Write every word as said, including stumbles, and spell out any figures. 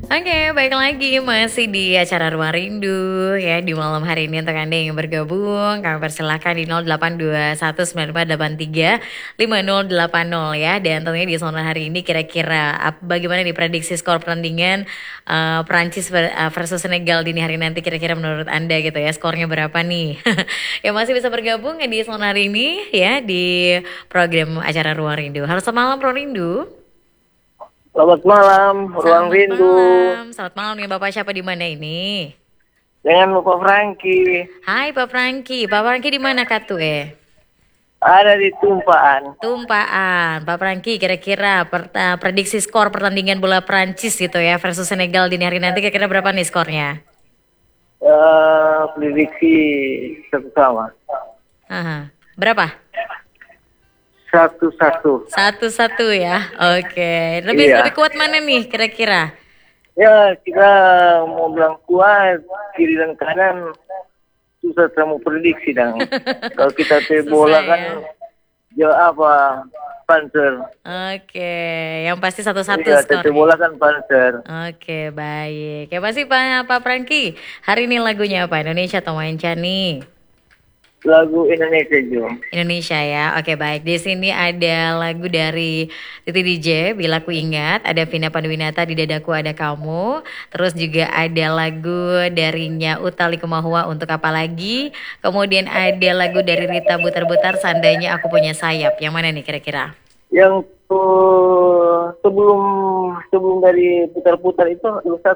Oke, baik lagi masih di acara Ruang Rindu ya di malam hari ini untuk Anda yang bergabung kami persilahkan di nol delapan dua satu sembilan empat delapan tiga lima nol delapan nol ya. Dan tentunya di sonor hari ini kira-kira ap- bagaimana nih prediksi skor pertandingan eh, Prancis ver- eh, versus Senegal dini hari nanti, kira-kira menurut Anda gitu ya, skornya berapa nih? Ya masih bisa bergabung ya di sonor hari ini ya di program acara Ruang Rindu. Halo, selamat malam Ruang Rindu. Selamat malam, Ruang Selamat Rindu. malam. Selamat malam nih Bapak, siapa di mana ini? Jangan lupa Franky, Hai Pak Franky. Pak Franky di mana Kak tuh eh? ada di tumpaan. Tumpaan. Pak Franky, kira-kira per- eh, prediksi skor pertandingan bola Prancis gitu ya versus Senegal dini hari nanti, kira-kira berapa nih skornya? Eh, prediksi satu sama. Aha. Berapa? Satu-satu. Satu-satu ya. Oke. Lebih lebih Iya. kuat mana nih kira-kira? Ya, kita mau bilang kuat, kiri dan kanan susah kamu prediksi dan kalau kita teh Susah bola ya. kan ya apa panser. Oke. Yang pasti satu-satu Iya, tete skornya. bola kan panser. Oke, baik. Ya pasti Pak Pak Franky. Hari ini lagunya apa? Indonesia atau Mancani? Lagu Indonesia juga. Indonesia ya. Oke, baik. Di sini ada lagu dari Titi D J, Bila Ku Ingat, ada Vina Panduwinata, Di Dadaku Ada Kamu. Terus juga ada lagu darinya Utha Likumahua, Untuk Apa Lagi. Kemudian ada lagu dari Rita Butar-Butar, Seandainya Aku Punya Sayap. Yang mana nih kira-kira? Yang tuh sebelum sebelum dari putar-putar itu